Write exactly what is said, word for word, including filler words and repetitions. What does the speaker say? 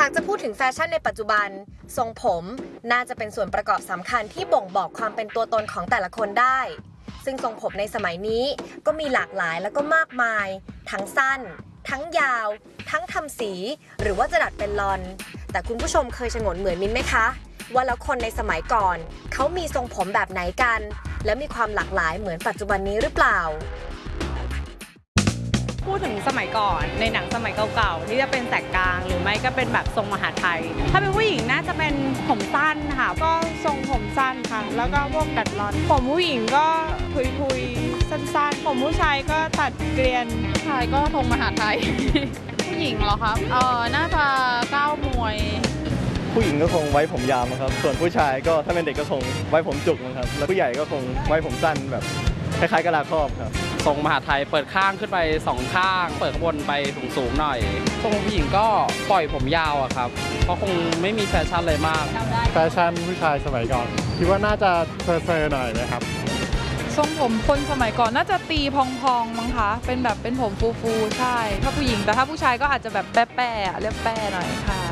ากจะพูดถึงแฟชั่นในปัจจุบันทรงผมน่าจะเป็นส่วนประกอบสำคัญที่บ่งบอกความเป็นตัวตนของแต่ละคนได้ซึ่งทรงผมในสมัยนี้ก็มีหลากหลายแล้วก็มากมายทั้งสั้นทั้งยาวทั้งทำสีหรือว่าจะดัดเป็นลอนแต่คุณผู้ชมเคยฉงนเหมือนมิ้นไหมคะว่าแล้วคนในสมัยก่อนเขามีทรงผมแบบไหนกันและมีความหลากหลายเหมือนปัจจุบันนี้หรือเปล่าพูดถึงสมัยก่อนในหนังสมัยเก่าๆที่จะเป็นแสกกลางหรือไม่ก็เป็นแบบทรงมหาไทยถ้าเป็นผู้หญิงน่าจะเป็นผมสั้นค่ะก็ทรงผมสั้นค่ะแล้วก็พวกดัดลอนผมผู้หญิงก็ทุยๆสั้นๆผมผู้ชายก็ตัดเกลียนผู้ชายก็ทรงมหาไทย ผู้หญิงเหรอครับเออน่าจะก้าวมวยผู้หญิงก็คงไว้ผมยาวครับส่วนผู้ชายก็ถ้าเป็นเด็กก็คงไว้ผมจุกนะครับแล้วผู้ใหญ่ก็คงไว้ผมสั้นแบบคล้ายๆกะลาครอบครับทรงมหาไทยเปิดข้างขึ้นไปสองข้างเปิดข้างบนไปสูงๆหน่อยทรงผู้หญิงก็ปล่อยผมยาวอะครับเพราะคงไม่มีแฟชั่นเลยมากแฟชั่นผู้ชายสมัยก่อนคิดว่าน่าจะเซอร์ๆหน่อยนะครับทรงผมคนสมัยก่อนน่าจะตีพองๆมั้งคะเป็นแบบเป็นผมฟูๆใช่ถ้าผู้หญิงแต่ถ้าผู้ชายก็อาจจะแบบแป๊ะๆเรียบแป๊ะหน่อยค่ะ